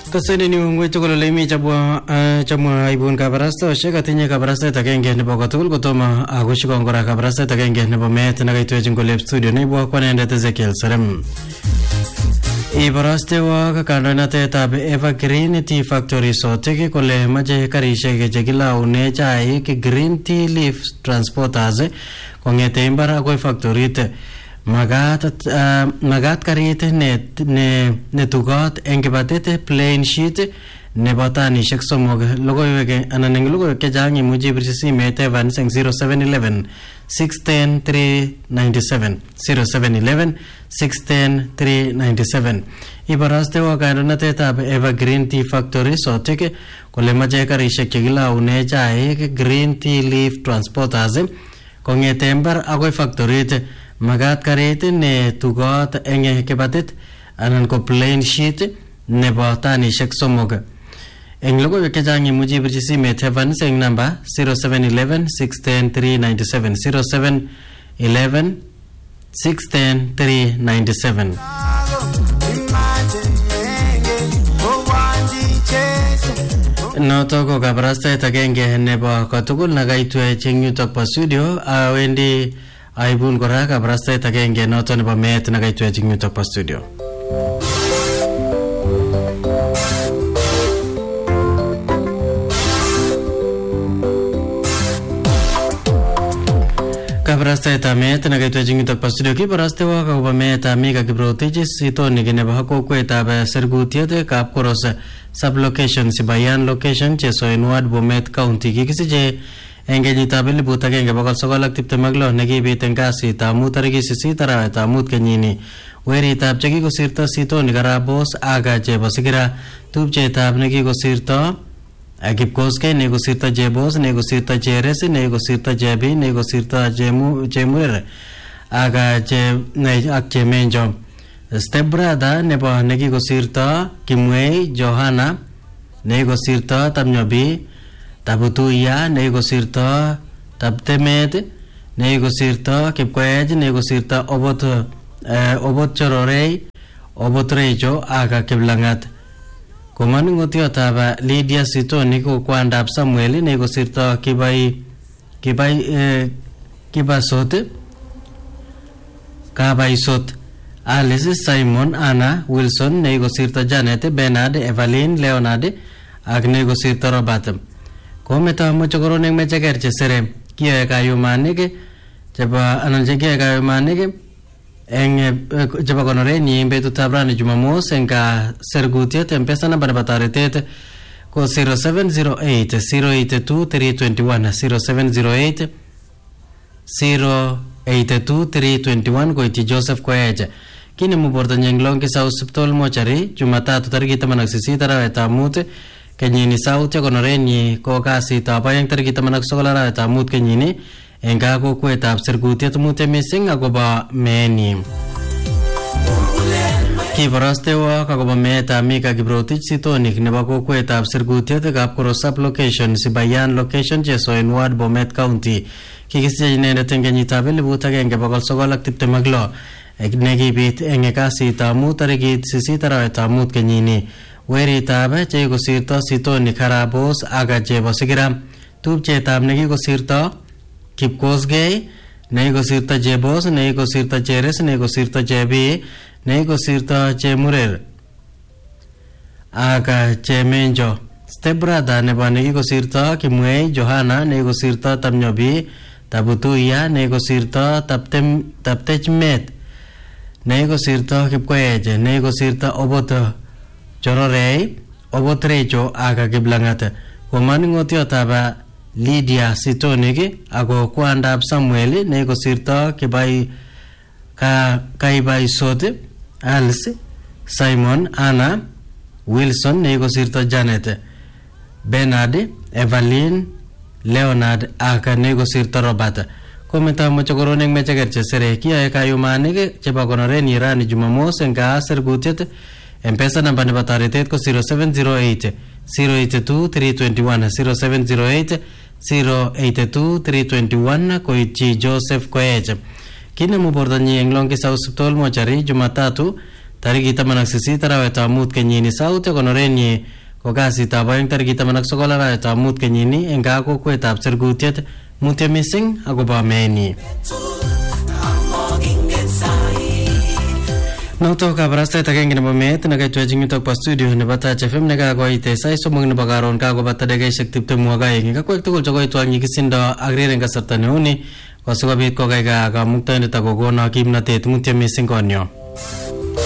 Kaseni ni ngwetu ko lemi chabwa ibun kabarasta sheka tinye kabarasta takenge nebo katul kutoma agushiko ngora kabarasta takenge nebo met na kaitu jingole studio ni bwa kwa nende Ezekiel Sarem ibaraste wa kandana te tabe Evergreen Tea Factory so teke kole maje karishe ge jegila une chai ke Green Tea Leaf Transporters kongete imbara ko factory te magat karit ne tugat engebatete plain sheet ne batani sheksomog logoyege ananeng logoyege jangi muji brisi mete 0711 610 397 0711 610 397 ibaraste wa kanonate tab Evergreen Tea Factory so teke kole maje karishe kegila une jae Green Tea Leaf Transporters kongete embar agoi factory te magat karete ne tugot enge kebatit anan ko plain sheet ne batani sheksomog eng logo ke jangi muji brisi met heaven sing number 0711 610 397 0711 610 397 noto ko kabrasta tagenge ne ba katugul nagaitu chingu tok pa studio awendi aibun kora kabrasta tagenge noto ne ba met nagaitu chingu tok pa studio kabrasta tamet nagaitu chingu tok pa studio ki baraste wa ka ba met amiga gibrotiji sito ni gene ba ko kweta ba sergutiate kap koros sub location si bayan location che so inward Bomet County ki kisi je engeli tabeli buta genge bakal sogalak tipte maglo negi biten kasi tamu tarigi sisi tara tamut kenyini weri tab chegi ko sirta sito ni gara boss aga je basigira tub je tab negi ko sirta agip koske ne ko sirta je boss ne ko sirta jeres ne ko sirta jebi ne ko sirta jemur aga je ne ak je menjo step brother ne ba negi ko sirta kimwei Johanna ne ko sirta tamnyobi tabutuya ne ko sirta tabtemet ne ko sirta kipkwej ne ko sirta obot chororei obot rejo aga kiblangat komani ngotio taba Lydia Sitoni ko kwandap Samuel ne ko sirta kibasot kabaisot Alice Simon Anna Wilson ne ko sirta Janet Bernard Evelyn Leonard agne ko sirta Robatam kometa mo chogoro ne meche kerche sere kiye kayo manike chaba ananje kiye kayo manike eng chaba konore ni betu tabrani jumamos enka sergutia tempesa na barbatarete ko 0708 082 321 0708 082 321 ko iti Joseph Koeja kini muborda nyenglong ki sa hospital mochari Jumatatu tariki 8 taraweta mute kenyini sauti konoreni ko kasi tapayang tariki 8 taraweta mut kenyini enga ko kwetap sergutiet mute missing agoba meni ki baraste wa kagoba meta mika gibrotich sitonik ne ba ko kwetap sergutiet gap korosap location si bayan location jeso in ward Bomet County ki kisje ne tengenyi tabel buta genge bakal sogalak tipte maglo negi bit enge kasi tamu tariki 6 taraweta mut kenyini weri tabe che ko sirta sitoni kharabos aga je basigram tub che tab negi ko sirta kipkosgei nei ko sirta jebos nei ko sirta jeres nei ko sirta jebi nei ko sirta jemurer aga jemenjo stebrada ne bani ko sirta kimwei Johanna nei ko sirta tamnyobi tabutuya nei ko sirta taptechmet nei ko sirta kipkoeje nei ko sirta obot chororei obot rejo aga kiblangata komani ngotio taba Lydia Sitonigi ago kwandap Samuel ne ko sirta kibai kaibai sote Alice Simon Anna Wilson ne ko sirta Janet Bernard Evelyn Leonard aga ne ko sirta Robert kometa mo chogorone meche gerche sere kia kayo manige cheba konore ni rani jumamos enga sergutiet empesa namba ne bataritet ko 0708 082 321 0708 082 321 ko ichi Joseph Koeja kine mo bordanyi englong ki sa hospital mochari Jumatatu tarikit 18 arawetab mut kenyini. Sauti konorenyi ko kasitab aeng tarikit 19 arawetab mut kenyini eng gaa kokwetab Sergutiet. Mutyo mising akobo meenyi. Noto kabarastaet agenge nebo meet nekaitwech ing yutok po studio nebo Touch FM nekakoite sait somok nebo karon kakobata dakikaishek 22 kakwek tugul chekoitwak nyikisindo ak rireng kasarta neuni kosikobit kokaiga kamuktaindet akokono kimnatet. Mutyo mising konyo.